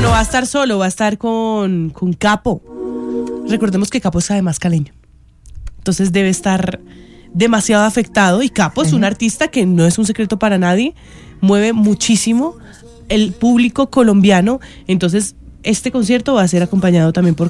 no va a estar solo, va a estar con Capo. Recordemos que Capo es además caleño. Entonces debe estar demasiado afectado. Y Capo es un artista que no es un secreto para nadie. Mueve muchísimo el público colombiano. Entonces este concierto va a ser acompañado también por